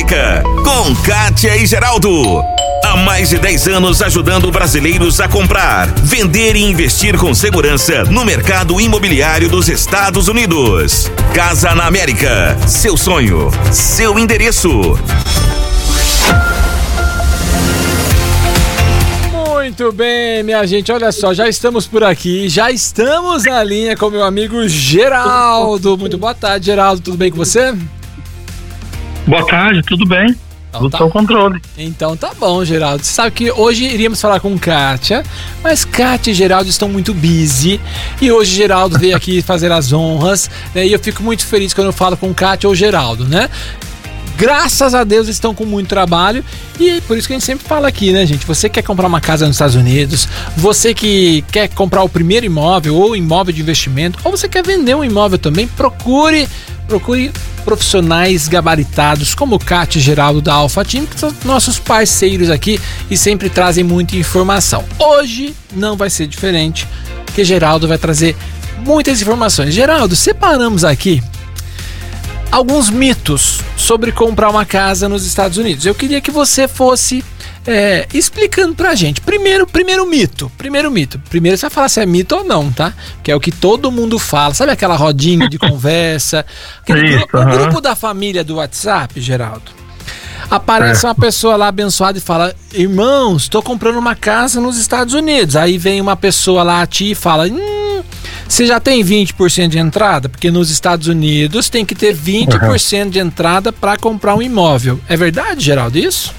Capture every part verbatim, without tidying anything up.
América, com Kátia e Geraldo. Há mais de dez anos ajudando brasileiros a comprar, vender e investir com segurança no mercado imobiliário dos Estados Unidos. Casa na América, seu sonho, seu endereço. Muito bem, minha gente, olha só, já estamos por aqui, já estamos na linha com meu amigo Geraldo. Muito boa tarde, Geraldo, tudo bem com você? Boa tarde, tudo bem? Então, tudo tá. sob controle. Então tá bom, Geraldo. Você sabe que hoje iríamos falar com Kátia, mas Kátia e Geraldo estão muito busy e hoje Geraldo veio aqui fazer as honras, né? E eu fico muito feliz quando eu falo com Kátia ou Geraldo, né? Graças a Deus estão com muito trabalho e por isso que a gente sempre fala aqui, né, gente? Você quer comprar uma casa nos Estados Unidos, você que quer comprar o primeiro imóvel ou imóvel de investimento, ou você quer vender um imóvel também, procure, procure profissionais gabaritados como Kátia e Geraldo da Alpha Team, que são nossos parceiros aqui e sempre trazem muita informação. Hoje não vai ser diferente, porque Geraldo vai trazer muitas informações. Geraldo, separamos aqui alguns mitos sobre comprar uma casa nos Estados Unidos. Eu queria que você fosse é, explicando pra gente. Primeiro, primeiro mito. Primeiro mito. Primeiro você vai falar se é mito ou não, tá? Que é o que todo mundo fala. Sabe aquela rodinha de conversa? Aquele Isso, gru- uhum. O grupo da família do WhatsApp, Geraldo. Aparece é. uma pessoa lá abençoada e fala: irmãos, estou comprando uma casa nos Estados Unidos. Aí vem uma pessoa lá a ti e fala: hum, você já tem vinte por cento de entrada? Porque nos Estados Unidos tem que ter vinte por cento uhum. de entrada para comprar um imóvel. É verdade, Geraldo, isso?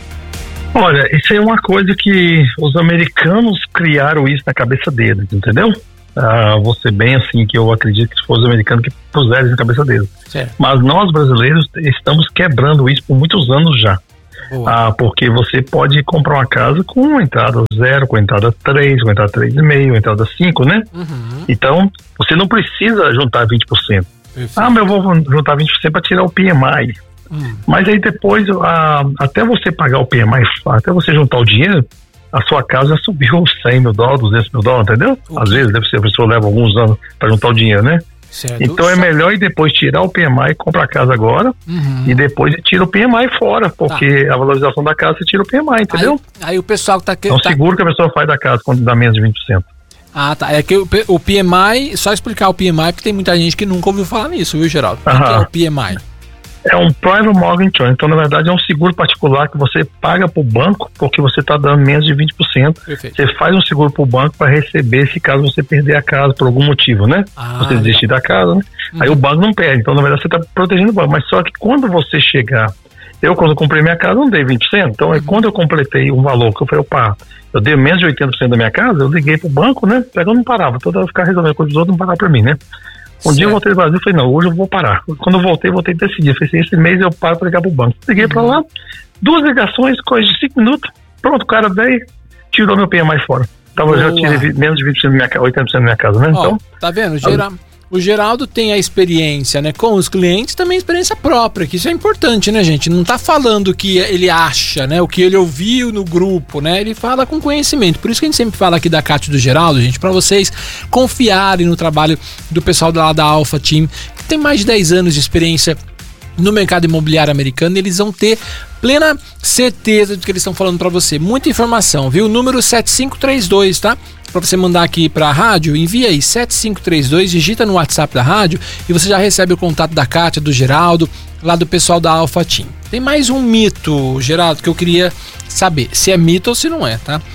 Olha, isso é uma coisa que os americanos criaram isso na cabeça deles, entendeu? Ah, vou ser bem assim, que eu acredito que fosse os americanos que puseram isso na cabeça deles. Certo. Mas nós brasileiros estamos quebrando isso por muitos anos já. Ah, porque você pode comprar uma casa com uma entrada zero, com entrada três, com entrada três vírgula cinco, entrada cinco, né? Uhum. Então, você não precisa juntar vinte por cento. Perfeito. Ah, mas eu vou juntar vinte por cento para tirar o P M I. Hum. Mas aí depois, ah, até você pagar o P M I, até você juntar o dinheiro, a sua casa subiu cem mil dólares, duzentos mil dólares, entendeu? Okay. Às vezes deve ser, a pessoa leva alguns anos para juntar o dinheiro, né? Certo. Então é melhor ir depois tirar o P M I, comprar a casa agora, uhum. e depois tira o P M I fora, porque tá. a valorização da casa você tira o P M I, entendeu? Aí, aí o pessoal que tá... É um tá... seguro que a pessoa faz da casa quando dá menos de vinte por cento. Ah, tá. É que o, o P M I, só explicar o P M I, porque tem muita gente que nunca ouviu falar nisso, viu, Geraldo? O que é o P M I? É um Private Mortgage Insurance, então na verdade é um seguro particular que você paga para o banco porque você está dando menos de vinte por cento. Perfeito. Você faz um seguro para o banco para receber se caso você perder a casa por algum motivo, né? Ah, você desistir da casa, né? Uhum. Aí o banco não perde, então na verdade você está protegendo o banco, mas só que quando você chegar, eu quando comprei minha casa não dei vinte por cento, então uhum. quando eu completei um valor que eu falei, opa, eu dei menos de oitenta por cento da minha casa, eu liguei para o banco, né? Pegando não parava, toda hora ficar resolvendo coisas dos outros, não parava para mim, né? Um certo. dia eu voltei do Brasil e falei, não, hoje eu vou parar. Quando eu voltei, voltei decidir. Falei, esse mês eu paro para ligar pro banco. Liguei uhum. pra lá, duas ligações, coisa de cinco minutos. Pronto, o cara daí tirou meu P M I fora. Então eu já tirei menos de vinte por cento da minha casa, oitenta por cento da minha casa, né? Ó, então, tá vendo? Geral, o Geraldo tem a experiência, né, com os clientes, também a experiência própria, que isso é importante, né, gente? Não tá falando o que ele acha, né, o que ele ouviu no grupo, né? Ele fala com conhecimento. Por isso que a gente sempre fala aqui da Kátia e do Geraldo, gente, para vocês confiarem no trabalho do pessoal lá da Alpha Team, que tem mais de dez anos de experiência no mercado imobiliário americano. Eles vão ter plena certeza do que eles estão falando para você. Muita informação, viu? Número sete cinco três dois, tá? Para você mandar aqui para a rádio, envia aí sete cinco três dois, digita no WhatsApp da rádio e você já recebe o contato da Kátia, do Geraldo, lá do pessoal da Alpha Team. Tem mais um mito, Geraldo, que eu queria saber se é mito ou se não é, tá?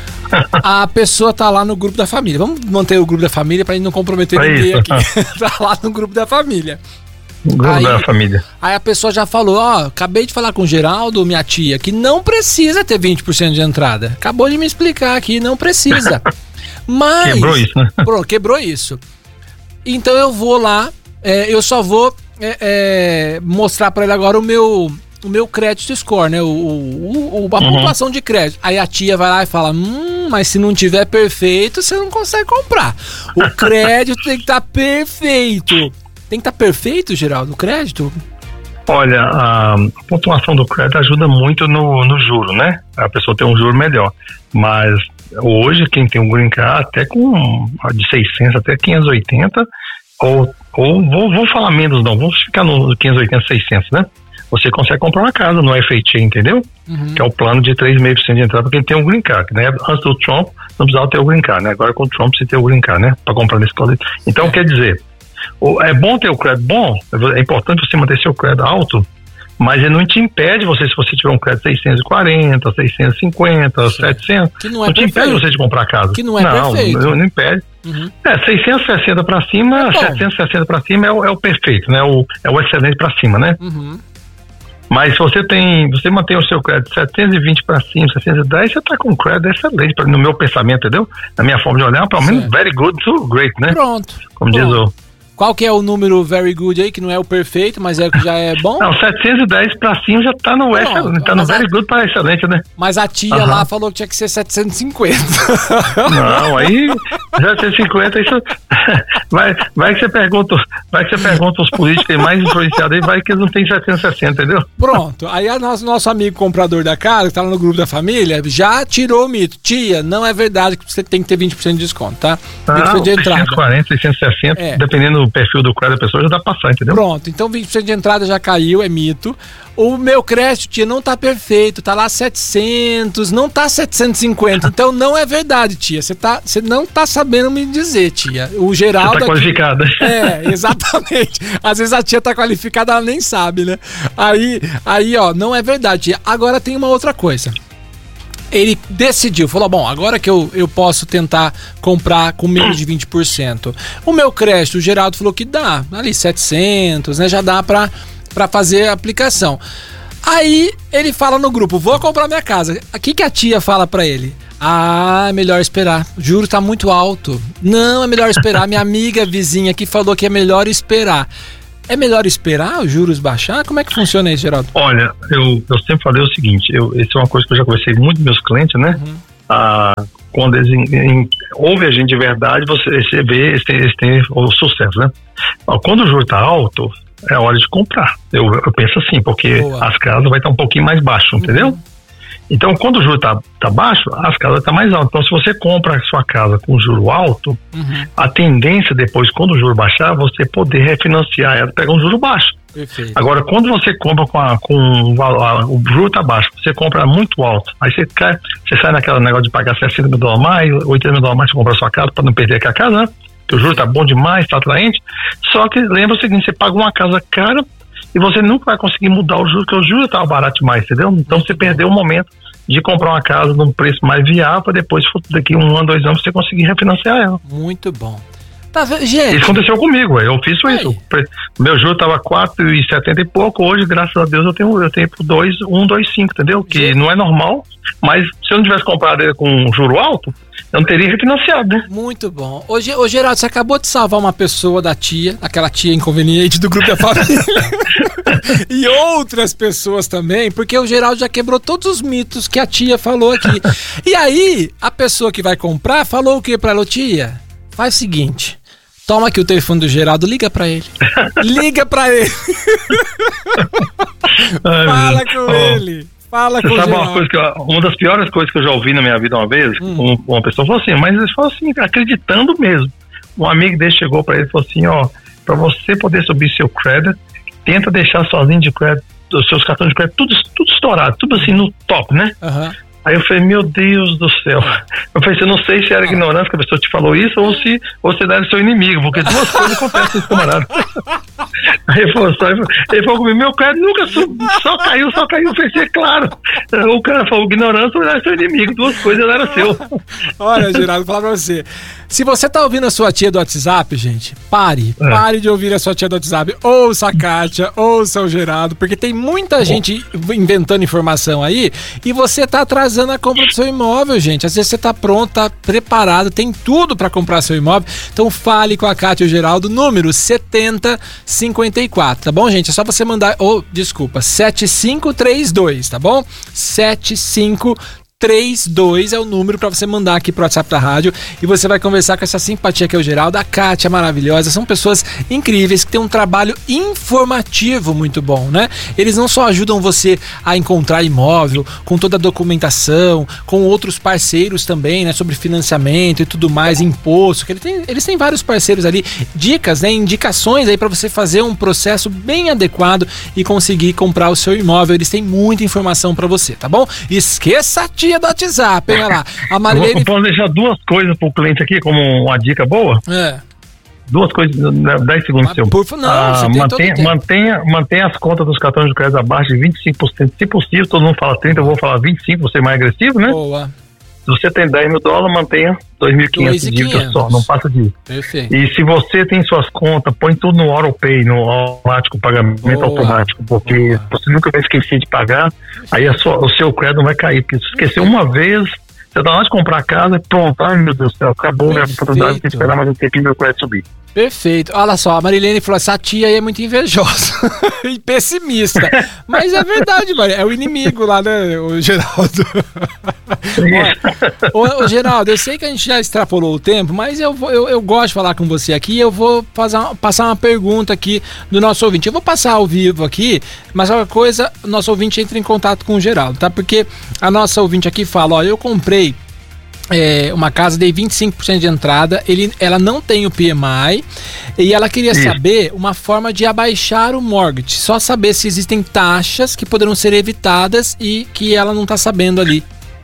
A pessoa tá lá no grupo da família. Vamos manter o grupo da família para gente não comprometer é ninguém isso. aqui. Tá lá no grupo da família. Grupo aí, da família. Aí a pessoa já falou, ó, acabei de falar com o Geraldo, minha tia, que não precisa ter vinte por cento de entrada. Acabou de me explicar aqui, não precisa. Mas... Quebrou isso, né? Pronto, quebrou isso. Então eu vou lá, é, eu só vou é, é, mostrar pra ele agora o meu, o meu crédito score, né? O, o, o, a uhum. pontuação de crédito. Aí a tia vai lá e fala, hum, mas se não tiver perfeito, você não consegue comprar. O crédito tem que estar tá perfeito. Tem que estar tá perfeito, Geraldo, o crédito? Olha, a pontuação do crédito ajuda muito no, no juro, né? A pessoa tem um juro melhor. Mas hoje, quem tem um green card, até com de seiscentos até quinhentos e oitenta, ou, ou vou, vou falar menos não, vamos ficar no quinhentos e oitenta, seiscentos, né? você consegue comprar uma casa no F H A, entendeu? Uhum. Que é o plano de três vírgula cinco por cento de entrada para quem tem um green card, né? Antes do Trump, não precisava ter o green card, né? Agora com o Trump você tem o green card, né? Para comprar nesse college. Então, é. quer dizer, é bom ter o crédito bom, é importante você manter seu crédito alto, mas ele não te impede você, se você tiver um crédito seiscentos e quarenta, seiscentos e cinquenta, setecentos, que não, é não te impede você de comprar casa. Que não é não, perfeito. Não, não impede. Uhum. É, seiscentos e sessenta para cima, é setecentos e sessenta para cima é o, é o perfeito, né? O, é o excelente para cima, né? Uhum. Mas se você tem, você mantém o seu crédito setecentos e vinte para cima, setecentos e dez, você tá com um crédito excelente, no meu pensamento, entendeu? Na minha forma de olhar, pelo menos certo. Very good to great, né? Pronto. Como Pronto. diz o... Qual que é o número very good aí, que não é o perfeito, mas é o que já é bom? Não, setecentos e dez pra cima já tá no, excelente, tá no very a... good para excelente, né? Mas a tia uhum. lá falou que tinha que ser setecentos e cinquenta. Não, aí setecentos e cinquenta, isso vai, vai que você pergunta, vai que você pergunta os políticos mais influenciados aí, vai que eles não têm setecentos e sessenta, entendeu? Pronto, aí a nosso, nosso amigo comprador da casa, que tá lá no grupo da família, já tirou o mito. Tia, não é verdade que você tem que ter vinte por cento de desconto, tá? vinte por cento de entrada. seiscentos e quarenta, seiscentos e sessenta, é. Dependendo o perfil do crédito da pessoa, já dá pra passar, entendeu? Pronto, então vinte por cento de entrada já caiu, é mito. O meu crédito, tia, não tá perfeito, tá lá setecentos, não tá setecentos e cinquenta, então não é verdade, tia, você tá, você não tá sabendo me dizer, tia. O Geraldo... Você tá qualificada. Aqui, é, exatamente. Às vezes a tia tá qualificada, ela nem sabe, né? Aí, aí ó, não é verdade, tia. Agora tem uma outra coisa. Ele decidiu, falou, bom, agora que eu, eu posso tentar comprar com menos de vinte por cento. O meu crédito, o Geraldo falou que dá, ali setecentos, né, já dá pra, pra fazer a aplicação. Aí ele fala no grupo, vou comprar minha casa. O que, que a tia fala pra ele? Ah, é melhor esperar, o juro tá muito alto. Não, é melhor esperar, minha amiga vizinha aqui falou que é melhor esperar. É melhor esperar os juros baixar? Como é que funciona isso, Geraldo? Olha, eu, eu sempre falei o seguinte, eu, isso é uma coisa que eu já conversei com muitos meus clientes, né? Uhum. Ah, quando eles em, em, ouvem a gente de verdade, você, você vê, eles têm, eles têm o sucesso, né? Ah, quando o juro está alto, é hora de comprar. Eu, eu penso assim, porque Boa. As casas vai estar um pouquinho mais baixo, entendeu? Uhum. Então, quando o juro está tá baixo, as casas estão mais altas. Então, se você compra a sua casa com juro alto, uhum. a tendência depois, quando o juro baixar, você poder refinanciar ela, pegar um juro baixo. Perfeito. Agora, quando você compra com, a, com a, o juro está baixo, você compra muito alto, aí você, cai, você sai naquele negócio de pagar sessenta mil dólares mais, oitenta mil dólares mais para comprar a sua casa, para não perder aquela casa, né? Porque o juro está bom demais, está atraente. Só que lembra o seguinte, você paga uma casa cara e você nunca vai conseguir mudar o juro, porque o juro estava barato demais, entendeu? Então você perdeu o momento de comprar uma casa num preço mais viável para depois, daqui um ano, dois anos, você conseguir refinanciar ela. Muito bom. Tá, gente. Isso aconteceu comigo, eu fiz isso. Meu juro estava quatro e setenta e pouco, hoje, graças a Deus, eu tenho, eu tenho dois, um, dois, cinco, entendeu? Que gente. Não é normal, mas se eu não tivesse comprado ele com um juro alto, eu não teria refinanciado, né? Muito bom. Ô, ô Geraldo, você acabou de salvar uma pessoa da tia, aquela tia inconveniente do grupo da família. E outras pessoas também, porque o Geraldo já quebrou todos os mitos que a tia falou aqui. E aí, a pessoa que vai comprar falou o que pra ela? Tia, faz o seguinte, toma aqui o telefone do Geraldo, liga pra ele. Liga pra ele. Ai, Fala com oh. ele. Fala Você com sabe uma, coisa que eu, uma das piores coisas que eu já ouvi na minha vida uma vez, hum. um, uma pessoa falou assim, mas eles falam assim, acreditando mesmo. Um amigo dele chegou pra ele e falou assim, ó, pra você poder subir seu crédito, tenta deixar sozinho de crédito, os seus cartões de crédito, tudo, tudo estourado, tudo assim no top, né? Uhum. Aí eu falei, meu Deus do céu. Eu falei, eu não sei se era ignorância que a pessoa te falou isso ou se você era seu inimigo, porque duas coisas acontecem com o camarada. Aí ele falou, só, ele falou comigo, meu crédito nunca subiu, só caiu, só caiu. Eu falei, claro. O cara falou, ignorância ou era seu inimigo, duas coisas ele era seu. Olha, Geraldo, vou falar pra você. Se você tá ouvindo a sua tia do WhatsApp, gente, pare, é. pare de ouvir a sua tia do WhatsApp, ouça a Kátia, ouça o Geraldo, porque tem muita oh. gente inventando informação aí e você tá atrasando a compra do seu imóvel, gente. Às vezes você tá pronto, tá preparado, tem tudo para comprar seu imóvel, então fale com a Kátia e o Geraldo, número setenta cinquenta e quatro, tá bom, gente? É só você mandar, ou, oh, desculpa, sete cinco três dois, tá bom? sete cinco trinta e dois é o número para você mandar aqui pro WhatsApp da rádio e você vai conversar com essa simpatia que é o Geraldo. A Kátia, maravilhosa, são pessoas incríveis que têm um trabalho informativo muito bom, né? Eles não só ajudam você a encontrar imóvel, com toda a documentação, com outros parceiros também, né? Sobre financiamento e tudo mais, imposto, que eles têm, eles têm vários parceiros ali, dicas, né? Indicações aí para você fazer um processo bem adequado e conseguir comprar o seu imóvel. Eles têm muita informação para você, tá bom? Esqueça a tia do WhatsApp, olha lá. A Marilene... Eu posso deixar duas coisas pro cliente aqui como uma dica boa? É. Duas coisas, dez segundos seu. Por favor, não, ah, mantenha, mantenha, mantenha as contas dos cartões de crédito abaixo de vinte e cinco por cento. Se possível, todo mundo fala trinta, eu vou falar vinte e cinco por cento, você é mais agressivo, né? Boa. Se você tem dez mil dólares, mantenha dois mil e quinhentos de dívida só, não passa disso. Perfeito. E se você tem suas contas, põe tudo no AutoPay, no automático, pagamento Boa. automático, porque Boa. você nunca vai esquecer de pagar, aí a sua, o seu crédito não vai cair, porque se esquecer uma vez, você dá lá de comprar a casa e pronto, ai meu Deus do céu, acabou minha oportunidade de esperar mais um tempinho meu crédito subir. Perfeito. Olha só, a Marilene falou, essa tia aí é muito invejosa e pessimista. Mas é verdade, Maria. É o inimigo lá, né, o Geraldo? Ó, ô, ô, Geraldo, eu sei que a gente já extrapolou o tempo, mas eu, vou, eu, eu gosto de falar com você aqui e eu vou passar, passar uma pergunta aqui do nosso ouvinte. Eu vou passar ao vivo aqui, mas qualquer coisa, o nosso ouvinte entra em contato com o Geraldo, tá? Porque a nossa ouvinte aqui fala, ó, eu comprei É, uma casa, dei vinte e cinco por cento de entrada, ele, ela não tem o P M I e ela queria Isso. saber uma forma de abaixar o mortgage, só saber se existem taxas que poderão ser evitadas e que ela não está sabendo ali.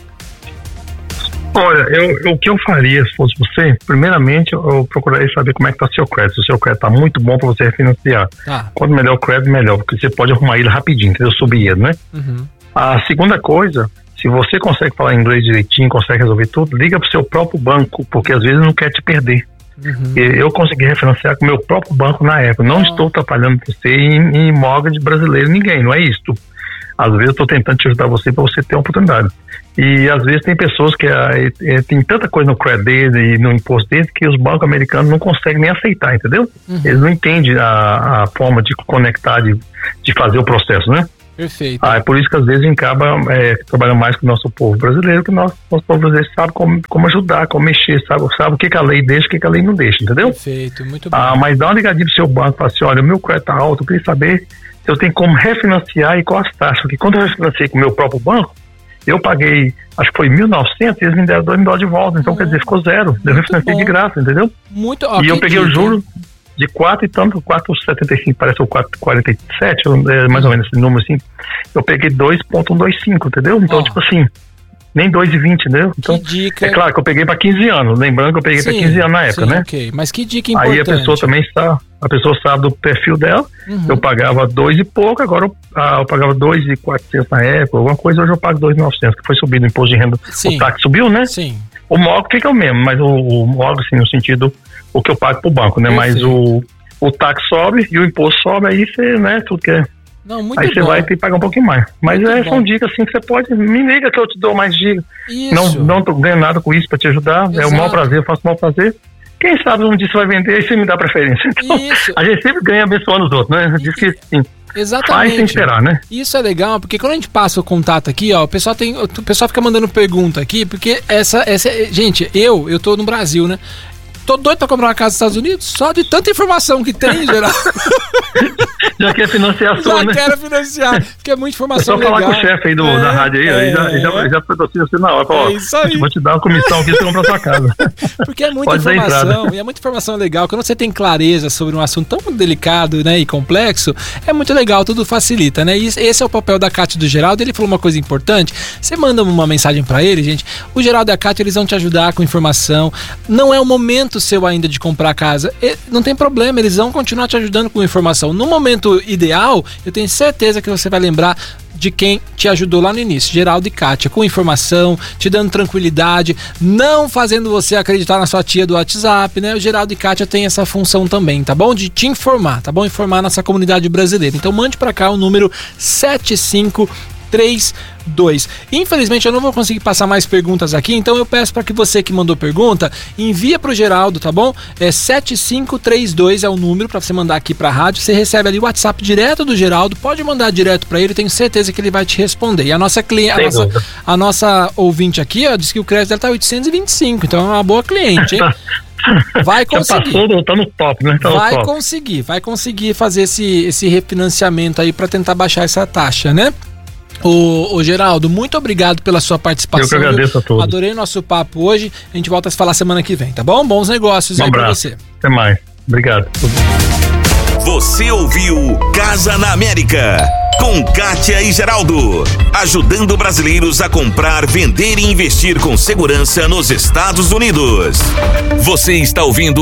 Olha, eu, o que eu faria se fosse você, primeiramente eu procuraria saber como é que está seu crédito, se o seu crédito está muito bom para você refinanciar. Ah. Quanto melhor o crédito, melhor, porque você pode arrumar ele rapidinho, entendeu? Subir ele, né? Uhum. A segunda coisa, se você consegue falar inglês direitinho, consegue resolver tudo, liga pro seu próprio banco, porque às vezes não quer te perder. Uhum. Eu consegui refinanciar com o meu próprio banco na época. Não ah. estou atrapalhando você em, em mortgage brasileiro, ninguém, não é isso. Às vezes eu estou tentando te ajudar você para você ter uma oportunidade. E às vezes tem pessoas que é, é, tem tanta coisa no crédito e no imposto deles que os bancos americanos não conseguem nem aceitar, entendeu? Uhum. Eles não entendem a, a forma de conectar, de, de fazer o processo, né? Perfeito. Ah, é por isso que às vezes a gente acaba é, trabalhando mais com o nosso povo brasileiro, que o nosso, nosso povo brasileiro sabe como, como ajudar, como mexer, sabe, sabe o que, que a lei deixa, o que, que a lei não deixa, entendeu? Perfeito, muito bom. Ah, mas dá uma ligadinha pro seu banco e fala assim, olha, o meu crédito tá alto, eu queria saber se eu tenho como refinanciar e qual as taxas, porque quando eu refinanciei com o meu próprio banco, eu paguei, acho que foi mil e novecentos, e eles me deram dois mil dólares de volta, então hum, quer dizer, ficou zero, eu refinanciei de graça, entendeu? Muito, ó, e eu peguei o juro de quatro e tanto, quatro vírgula setenta e cinco, parece o quatro vírgula quarenta e sete, é mais ou menos esse número assim, eu peguei dois vírgula cento e vinte e cinco, entendeu? Então, oh. tipo assim, nem dois vírgula vinte, entendeu? Então, dica... é claro que eu peguei para quinze anos, lembrando que eu peguei para quinze anos na época, sim, né? Ok, mas que dica importante. Aí a pessoa também está, a pessoa sabe do perfil dela, uhum. eu pagava dois e pouco, agora eu, ah, eu pagava dois mil e quatrocentos na época, alguma coisa, hoje eu pago dois mil e novecentos, que foi subido o imposto de renda, sim. o taxa subiu, né? Sim. O mortgage fica o mesmo, mas o, o mortgage, assim, no sentido, o que eu pago pro banco, né? Perfeito. Mas o o taxa sobe e o imposto sobe, aí você, né, tudo que é. Não, muito aí você vai ter que pagar um pouquinho mais. Mas é, são dicas assim que você pode, me liga que eu te dou mais dicas. Isso. Não, não tô ganhando nada com isso para te ajudar, Exato. É o maior prazer, eu faço o maior prazer. Quem sabe um dia você vai vender e você me dá preferência. Então, isso. A gente sempre ganha abençoando os outros, né? Diz que sim. Exatamente. Faz sem esperar, né? Isso é legal, porque quando a gente passa o contato aqui, ó, o pessoal tem, o pessoal fica mandando pergunta aqui, porque essa, essa, gente, eu, eu tô no Brasil, né? Tô doido pra comprar uma casa nos Estados Unidos, só de tanta informação que tem, geral. Já quer financiar a sua, já né? Já quero financiar, porque é muita informação legal. É só falar com o chefe aí do, é, da rádio aí, é, já, já, já patrocina você na hora. Ó, é isso aí. Vou te dar uma comissão aqui pra você comprar sua casa. Porque é muita Pode informação, e é muita informação legal. Quando você tem clareza sobre um assunto tão delicado, né, e complexo, é muito legal, tudo facilita, né? E esse é o papel da Kátia e do Geraldo. Ele falou uma coisa importante, você manda uma mensagem pra ele, gente, o Geraldo e a Kátia, eles vão te ajudar com informação. Não é o momento seu ainda de comprar casa, não tem problema, eles vão continuar te ajudando com informação. No momento ideal, eu tenho certeza que você vai lembrar de quem te ajudou lá no início, Geraldo e Kátia, com informação, te dando tranquilidade, não fazendo você acreditar na sua tia do WhatsApp, né? O Geraldo e Kátia tem essa função também, tá bom? De te informar, tá bom? Informar nossa comunidade brasileira. Então mande pra cá o número sete cinco três dois. Infelizmente eu não vou conseguir passar mais perguntas aqui, então eu peço para que você que mandou pergunta, envia pro Geraldo, tá bom? É sete cinco três dois é o número para você mandar aqui pra rádio, você recebe ali o WhatsApp direto do Geraldo, pode mandar direto para ele, tenho certeza que ele vai te responder. E a nossa cliente, a nossa, a nossa ouvinte aqui, ó, disse que o crédito dela tá oitocentos e vinte e cinco, então é uma boa cliente, hein? Vai conseguir. Já passou, tá no top, né? Tá vai top. conseguir, vai conseguir fazer esse, esse refinanciamento aí para tentar baixar essa taxa, né? Ô, ô Geraldo, muito obrigado pela sua participação. Eu que agradeço a todos. Adorei o nosso papo hoje. A gente volta a se falar semana que vem, tá bom? Bons negócios um aí abraço pra você. Até mais. Obrigado. Você ouviu Casa na América com Kátia e Geraldo, ajudando brasileiros a comprar, vender e investir com segurança nos Estados Unidos. Você está ouvindo